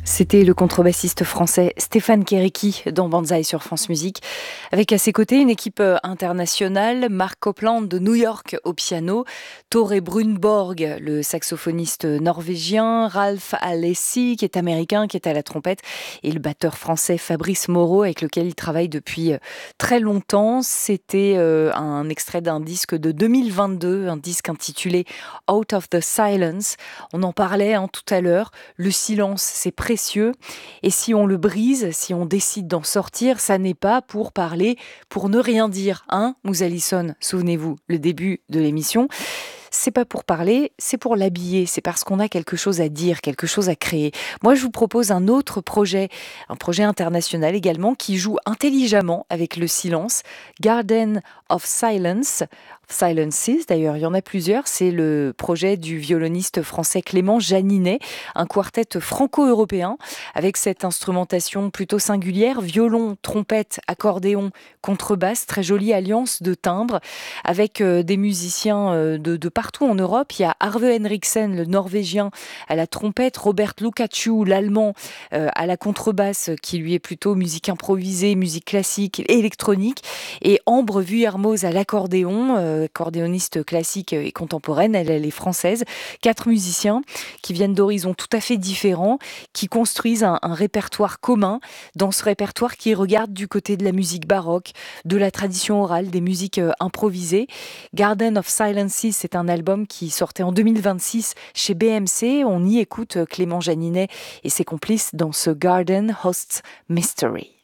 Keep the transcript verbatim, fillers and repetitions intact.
C'était le contrebassiste français Stéphane Kéréki dans Banzai sur France Musique, avec à ses côtés une équipe euh, internationale, Mark Copland de New York au piano, Tore Brunborg, le saxophoniste norvégien, Ralph Alessi qui est américain, qui est à la trompette, et le batteur français Fabrice Moreau avec lequel il travaille depuis euh, très longtemps. C'était euh, un extrait d'un disque de deux mille vingt-deux, un disque intitulé Out of the Silence. On en parlait hein, tout à l'heure, le silence c'est précieux. Et si on le brise, si on décide d'en sortir, ça n'est pas pour parler, pour ne rien dire, hein, Moussalison, souvenez-vous, le début de l'émission. C'est pas pour parler, c'est pour l'habiller, c'est parce qu'on a quelque chose à dire, quelque chose à créer. Moi, je vous propose un autre projet, un projet international également, qui joue intelligemment avec le silence, Garden of Silence, Silences, d'ailleurs, il y en a plusieurs, c'est le projet du violoniste français Clément Janinet, un quartet franco-européen, avec cette instrumentation plutôt singulière, violon, trompette, accordéon, contrebasse, très jolie alliance de timbres, avec euh, des musiciens euh, de, de partout en Europe. Il y a Arve Henriksen, le norvégien, à la trompette, Robert Lukacu, l'allemand, euh, à la contrebasse, qui lui est plutôt musique improvisée, musique classique, électronique, et Ambre Vuillermoz à l'accordéon, euh, accordéoniste classique et contemporaine, elle, elle est française. Quatre musiciens qui viennent d'horizons tout à fait différents, qui construisent un, un répertoire commun, dans ce répertoire qui regarde du côté de la musique baroque, de la tradition orale, des musiques euh, improvisées. Garden of Silences, c'est un album qui sortait en deux mille vingt-six chez B M C. On y écoute Clément Janinet et ses complices dans ce Garden Hosts Mystery.